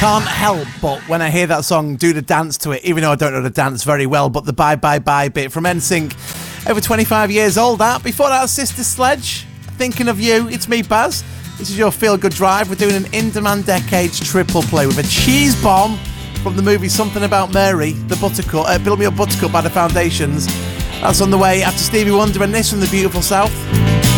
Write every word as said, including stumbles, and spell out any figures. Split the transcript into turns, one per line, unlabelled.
Can't help but, when I hear that song, do the dance to it, even though I don't know the dance very well, but the Bye Bye Bye bit from N Sync, over twenty-five years old that. Before that, Sister Sledge, Thinking of You. It's me, Baz. This is your Feel Good Drive. We're doing an In-Demand Decades triple play with a cheese bomb from the movie Something About Mary, the Buttercup, uh, Build Me Up Buttercup by the Foundations. That's on the way after Stevie Wonder and this from the beautiful South.